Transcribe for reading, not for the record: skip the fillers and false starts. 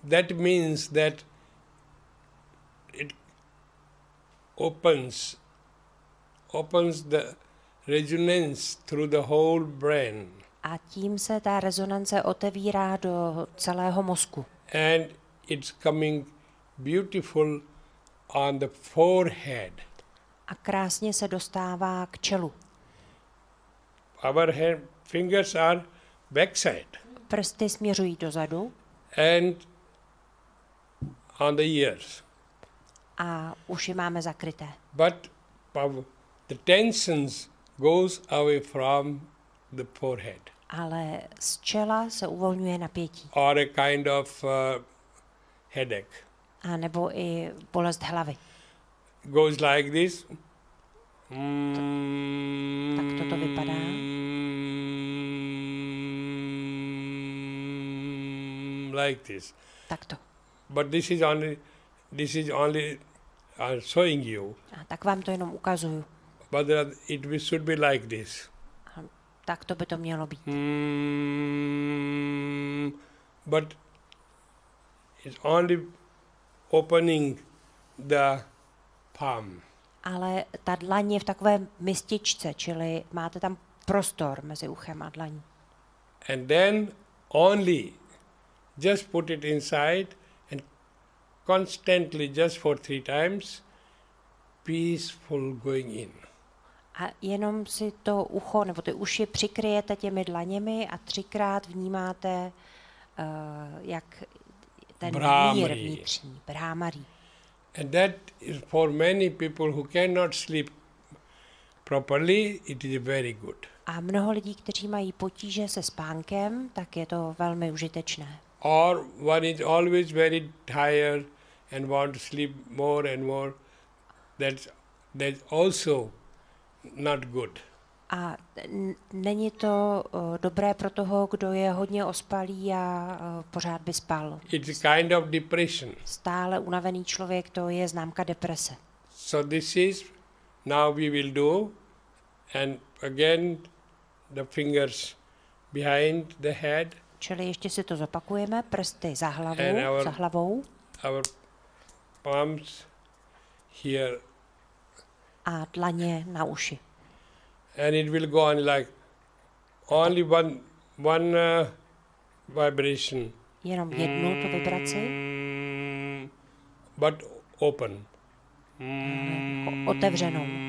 that means that it opens the resonance through the whole brain. A tím se ta rezonance otevírá do celého mozku. And it's coming beautiful on the forehead. A krásně se dostává k čelu. Our fingers are backside. Prsty směřují dozadu. And on the ears. A uši máme zakryté. But the tensions goes away from the forehead. Ale z čela se uvolňuje napětí. Or a kind of headache. A nebo i bolest hlavy. Goes like this. Tak toto vypadá. Like this. Takto. But this is only showing you. A tak vám to jenom ukazuju. But it should be like this. A tak to by to mělo být. But it's only opening the palm. Ale ta dlaň je v takové mističce, čili máte tam prostor mezi uchem a dlaní. And then only just put it inside and constantly just for 3 times peaceful going in. A jenom si to ucho nebo ty uši přikryjete těmi dlaněmi a 3krát vnímáte, jak ten mír vnitřní, brámarí. And that is for many people who cannot sleep properly, it is very good. A mnoho lidí, kteří mají potíže se spánkem, tak je to velmi užitečné. Or one is always very tired and want to sleep more and more, that's also not good. A není to dobré pro toho, kdo je hodně ospalý a pořád by spal. It's a kind of depression. Stále unavený člověk, to je známka deprese. So this is, now we will do, and again the fingers behind the head. Čili ještě si to zopakujeme, prsty za hlavou. Our palms here. A dlaně na uši. And it will go on like only one vibration. Jenom jednu tu vibraci. But open. Otevřenou.